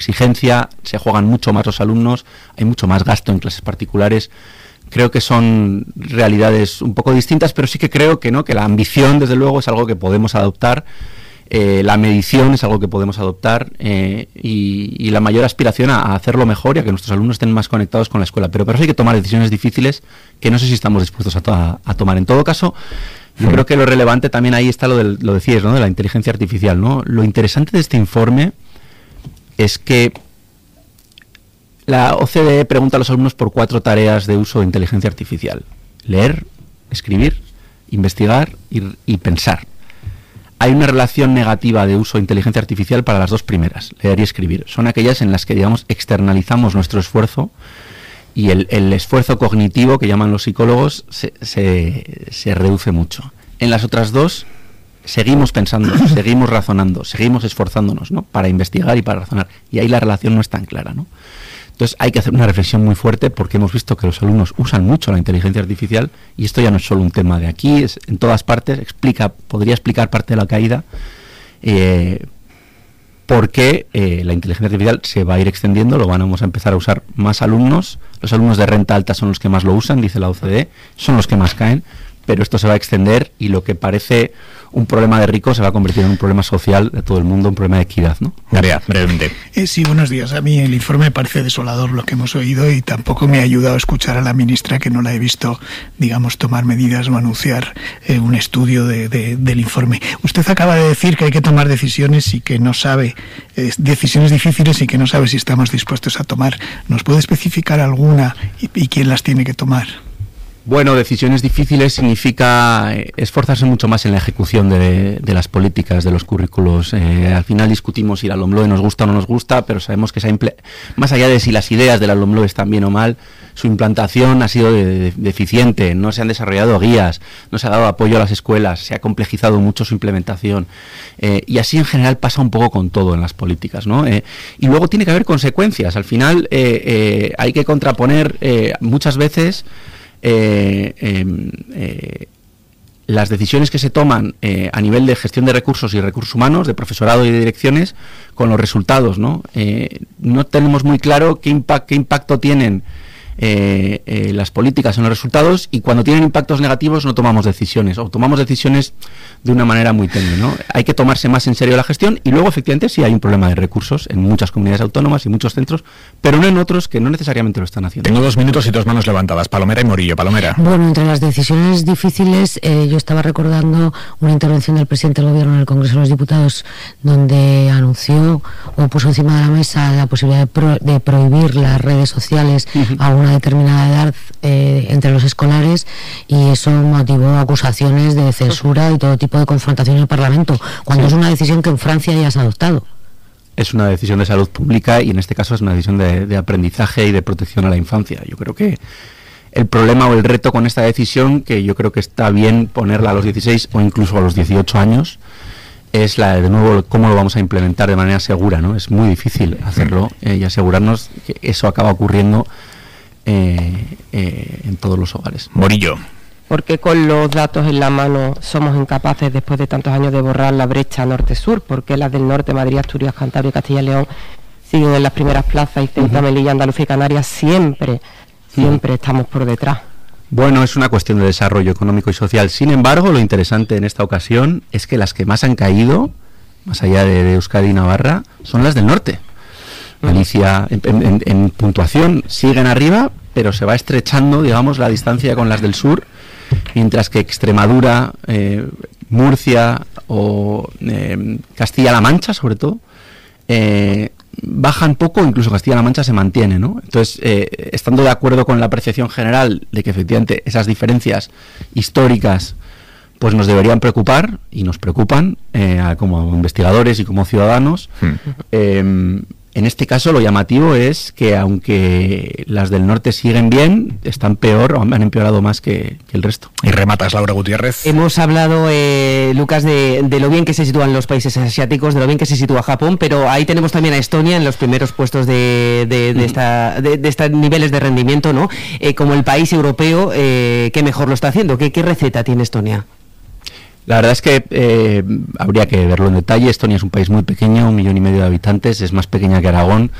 exigencia, se juegan mucho más los alumnos, hay mucho más gasto en clases particulares. Creo que son realidades un poco distintas, pero sí que creo que no, que la ambición, desde luego, es algo que podemos adoptar, la medición es algo que podemos adoptar, y la mayor aspiración a hacerlo mejor y a que nuestros alumnos estén más conectados con la escuela. Pero sí hay que tomar decisiones difíciles que no sé si estamos dispuestos a tomar. En todo caso, yo creo que lo relevante también ahí está lo decías, ¿no?, de la inteligencia artificial, ¿no? Lo interesante de este informe es que la OCDE pregunta a los alumnos por 4 tareas de uso de inteligencia artificial: leer, escribir, investigar y pensar. Hay una relación negativa de uso de inteligencia artificial para las 2 primeras, leer y escribir. Son aquellas en las que, digamos, externalizamos nuestro esfuerzo, y el esfuerzo cognitivo, que llaman los psicólogos, se reduce mucho. En las otras 2 seguimos pensando, seguimos razonando, seguimos esforzándonos, ¿no?, para investigar y para razonar. Y ahí la relación no es tan clara, ¿no? Entonces hay que hacer una reflexión muy fuerte, porque hemos visto que los alumnos usan mucho la inteligencia artificial, y esto ya no es solo un tema de aquí, es en todas partes. Podría explicar parte de la caída, porque la inteligencia artificial se va a ir extendiendo, lo vamos a empezar a usar más alumnos. Los alumnos de renta alta son los que más lo usan, dice la OCDE, son los que más caen, pero esto se va a extender, y lo que parece un problema de ricos se va a convertir en un problema social de todo el mundo, un problema de equidad, ¿no? María, brevemente. Sí, buenos días. A mí el informe me parece desolador lo que hemos oído, y tampoco me ha ayudado a escuchar a la ministra, que no la he visto, digamos, tomar medidas o anunciar un estudio del informe. Usted acaba de decir que hay que tomar decisiones y que no sabe, decisiones difíciles, y que no sabe si estamos dispuestos a tomar. ¿Nos puede especificar alguna y quién las tiene que tomar? Bueno, decisiones difíciles significa esforzarse mucho más en la ejecución de las políticas, de los currículos. Al final discutimos si la LOMLOE nos gusta o no nos gusta, pero sabemos que más allá de si las ideas de la LOMLOE están bien o mal, su implantación ha sido deficiente, no se han desarrollado guías, no se ha dado apoyo a las escuelas, se ha complejizado mucho su implementación. Y así en general pasa un poco con todo en las políticas, ¿no? Y luego tiene que haber consecuencias. Al final hay que contraponer muchas veces las decisiones que se toman a nivel de gestión de recursos y recursos humanos, de profesorado y de direcciones, con los resultados, ¿no? No tenemos muy claro qué impacto tienen las políticas en los resultados, y cuando tienen impactos negativos no tomamos decisiones, o tomamos decisiones de una manera muy tenue, ¿no? Hay que tomarse más en serio la gestión, y luego efectivamente sí hay un problema de recursos en muchas comunidades autónomas y muchos centros, pero no en otros que no necesariamente lo están haciendo. Tengo 2 minutos y 2 manos levantadas, Palomera y Morillo. Palomera. Bueno, entre las decisiones difíciles, yo estaba recordando una intervención del presidente del Gobierno en el Congreso de los Diputados, donde anunció o puso encima de la mesa la posibilidad de prohibir las redes sociales a una determinada edad entre los escolares, y eso motivó acusaciones de censura y todo tipo de confrontación en el Parlamento, cuando es una decisión que en Francia ya se ha adoptado. Es una decisión de salud pública, y en este caso es una decisión de aprendizaje y de protección a la infancia. Yo creo que el problema o el reto con esta decisión, que yo creo que está bien ponerla a los 16 o incluso a los 18 años, es de nuevo, cómo lo vamos a implementar de manera segura, ¿no? Es muy difícil hacerlo, y asegurarnos que eso acaba ocurriendo en todos los hogares. Morillo. Porque con los datos en la mano somos incapaces, después de tantos años, de borrar la brecha norte-sur, porque las del norte, Madrid, Asturias, Cantabria y Castilla y León, siguen en las primeras plazas, y Ceuta, Melilla, Andalucía y Canarias siempre estamos por detrás. Bueno, es una cuestión de desarrollo económico y social. Sin embargo, lo interesante en esta ocasión es que las que más han caído, más allá de Euskadi y Navarra, son las del norte. Galicia, en puntuación, siguen arriba, pero se va estrechando, digamos, la distancia con las del sur, mientras que Extremadura, Murcia o Castilla-La Mancha, sobre todo, bajan poco, incluso Castilla-La Mancha se mantiene, ¿no? Entonces, estando de acuerdo con la apreciación general de que efectivamente esas diferencias históricas pues nos deberían preocupar, y nos preocupan como investigadores y como ciudadanos, en este caso lo llamativo es que aunque las del norte siguen bien, están peor o han empeorado más que el resto. Y rematas, Laura Gutiérrez. Hemos hablado, Lucas, de lo bien que se sitúan los países asiáticos, de lo bien que se sitúa Japón, pero ahí tenemos también a Estonia en los primeros puestos de estos niveles de rendimiento, ¿no? Como el país europeo que mejor lo está haciendo. ¿Qué receta tiene Estonia? La verdad es que habría que verlo en detalle. Estonia es un país muy pequeño, 1,5 millones de habitantes, es más pequeña que Aragón.